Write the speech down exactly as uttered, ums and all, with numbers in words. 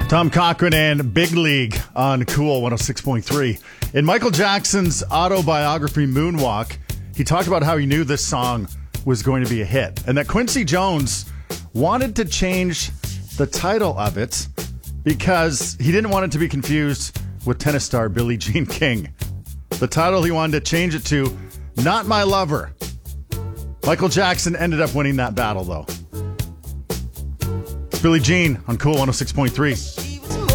Tom Cochrane and Big League on Cool one oh six point three. In Michael Jackson's autobiography, Moonwalk, he talked about how he knew this song was going to be a hit and that Quincy Jones wanted to change the title of it because he didn't want it to be confused with tennis star Billie Jean King. The title he wanted to change it to, Not My Lover. Michael Jackson ended up winning that battle, though. It's Billie Jean on Cool one oh six point three.